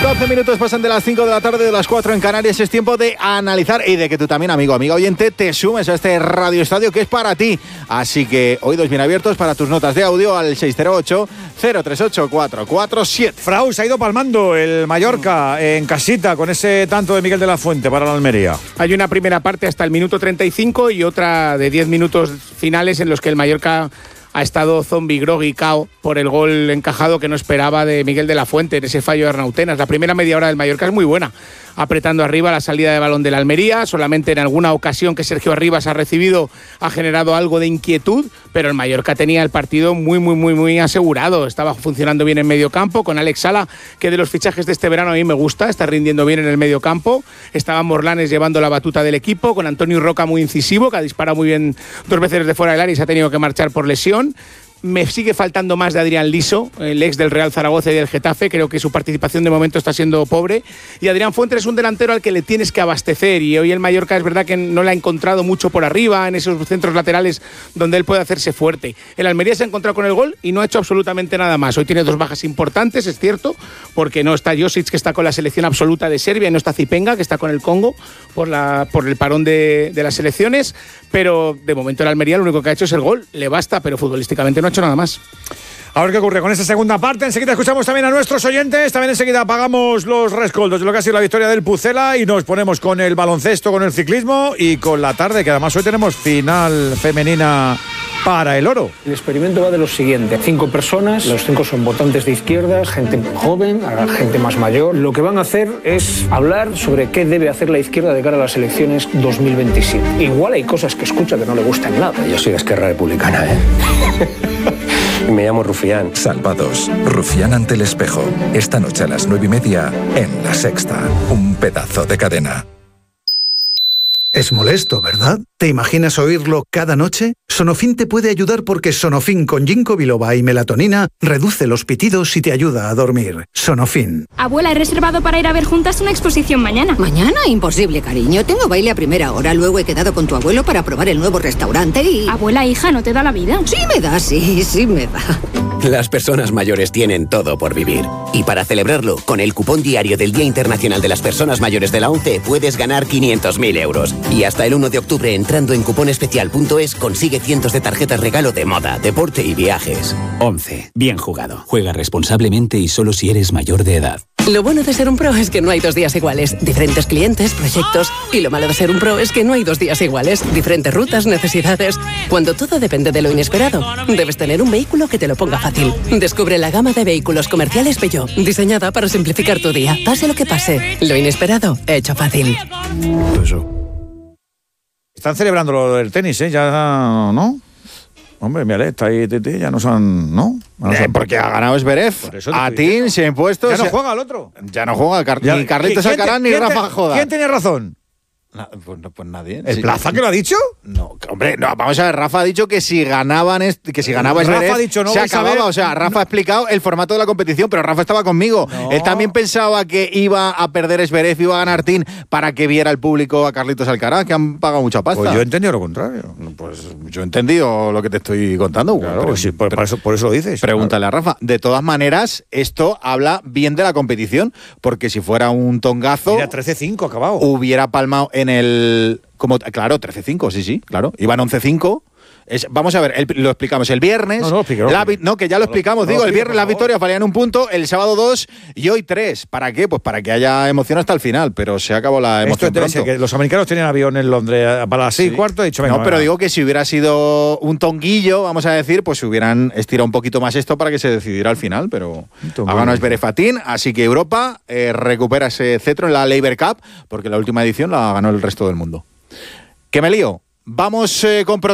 12 minutos pasan de las 5 de la tarde, de las 4 en Canarias. Es tiempo de analizar y de que tú también, amigo, amiga oyente, te sumes a este Radio Estadio que es para ti. Así que oídos bien abiertos para tus notas de audio al 608-038-447. Frau, se ha ido palmando el Mallorca en casita con ese tanto de Miguel de la Fuente para la Almería. Hay una primera parte hasta el minuto 35 y otra de 10 minutos finales en los que el Mallorca ha estado zombie, groggy, cao por el gol encajado que no esperaba de Miguel de la Fuente en ese fallo de Arnautenas. La primera media hora del Mallorca es muy buena, apretando arriba la salida de balón de la Almería. Solamente en alguna ocasión que Sergio Arribas ha recibido ha generado algo de inquietud, pero el Mallorca tenía el partido muy asegurado. Estaba funcionando bien en medio campo con Alex Sala, que de los fichajes de este verano a mí me gusta, está rindiendo bien en el medio campo. Estaba Morlanes llevando la batuta del equipo, con Antonio Roca muy incisivo, que ha disparado muy bien 2 veces desde fuera del área y se ha tenido que marchar por lesión. Me sigue faltando más de Adrián Liso, el ex del Real Zaragoza y del Getafe. Creo que su participación de momento está siendo pobre. Y Adrián Fuentes es un delantero al que le tienes que abastecer. Y hoy el Mallorca es verdad que no le ha encontrado mucho por arriba, en esos centros laterales donde él puede hacerse fuerte. El Almería se ha encontrado con el gol y no ha hecho absolutamente nada más. Hoy tiene 2 bajas importantes, es cierto, porque no está Josic, que está con la selección absoluta de Serbia, y no está Zipenga, que está con el Congo por el parón de las selecciones. Pero de momento el Almería lo único que ha hecho es el gol. Le basta, pero futbolísticamente no ha hecho nada más. A ver qué ocurre con esta segunda parte. Enseguida escuchamos también a nuestros oyentes. También enseguida apagamos los rescoldos de lo que ha sido la victoria del Pucela y nos ponemos con el baloncesto, con el ciclismo y con la tarde, que además hoy tenemos final femenina para el oro. El experimento va de lo siguiente: 5 personas, los 5 son votantes de izquierdas, gente joven, gente más mayor. Lo que van a hacer es hablar sobre qué debe hacer la izquierda de cara a las elecciones 2027. Igual hay cosas que escucha que no le gustan nada. Yo soy de Esquerra Republicana, ¿eh? Me llamo Rufián. Salvados. Rufián ante el espejo. Esta noche a las 9:30 en La Sexta. Un pedazo de cadena. Es molesto, ¿verdad? ¿Te imaginas oírlo cada noche? Sonofin te puede ayudar porque Sonofin con ginkgo biloba y melatonina reduce los pitidos y te ayuda a dormir. Sonofin. Abuela, he reservado para ir a ver juntas una exposición mañana. ¿Mañana? Imposible, cariño. Tengo baile a primera hora. Luego he quedado con tu abuelo para probar el nuevo restaurante y... Abuela, hija, ¿no te da la vida? Sí me da, sí me da. Las personas mayores tienen todo por vivir. Y para celebrarlo, con el cupón diario del Día Internacional de las Personas Mayores de la ONCE puedes ganar 500.000 euros. Y hasta el 1 de octubre, entrando en cuponespecial.es, consigue cientos de tarjetas regalo de moda, deporte y viajes. ONCE. Bien jugado. Juega responsablemente y solo si eres mayor de edad. Lo bueno de ser un pro es que no hay 2 días iguales. Diferentes clientes, proyectos. Y lo malo de ser un pro es que no hay 2 días iguales. Diferentes rutas, necesidades. Cuando todo depende de lo inesperado, debes tener un vehículo que te lo ponga fácil. Descubre la gama de vehículos comerciales Peugeot, diseñada para simplificar tu día. Pase lo que pase, lo inesperado, hecho fácil. Eso. Están celebrando lo del tenis, ¿eh? Ya, ¿no? Hombre, mira, está ahí, ya no son, ¿no? Porque ha ganado Zverev. A Tim se ha impuesto. Ya no juega el otro. Ya no juega ni Carlitos Alcaraz ni Rafa Joda. ¿Quién tenía razón? Pues nadie. ¿El Plaza que lo ha dicho? No, hombre, no, vamos a ver, Rafa ha dicho que si ganaba Zverev, ha dicho, no se acababa. O sea, Rafa ha explicado el formato de la competición, pero Rafa estaba conmigo. No. Él también pensaba que iba a perder Zverev, iba a ganar Tim para que viera el público a Carlitos Alcaraz, que han pagado mucha pasta. Pues yo he entendido lo contrario. Pues yo he entendido lo que te estoy contando. Claro, pero, sí, por eso lo dices. Pregúntale a Rafa. De todas maneras, esto habla bien de la competición, porque si fuera un tongazo... Mira, 13-5 acabado. Hubiera palmado en el... Claro, 13-5, sí, claro. Iban 11-5. Vamos a ver, lo explicamos el viernes. Que ya lo explicamos. El viernes las victorias valían 1 punto, el sábado 2 y hoy 3. ¿Para qué? Pues para que haya emoción hasta el final, pero se acabó la emoción pronto. Que los americanos tenían avión en Londres para las 6:15. He dicho, venga, pero digo que si hubiera sido un tonguillo, vamos a decir, pues hubieran estirado un poquito más esto para que se decidiera al final, pero ha ganado Zverev, así que Europa recupera ese cetro en la Laver Cup, porque la última edición la ganó el resto del mundo. ¿Que me lío? Vamos con